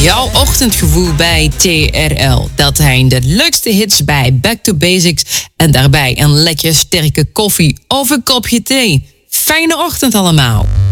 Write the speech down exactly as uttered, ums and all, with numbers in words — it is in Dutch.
jouw ochtendgevoel bij T R L. Dat zijn de leukste hits bij Back to Basics. En daarbij een lekker sterke koffie of een kopje thee. Fijne ochtend allemaal.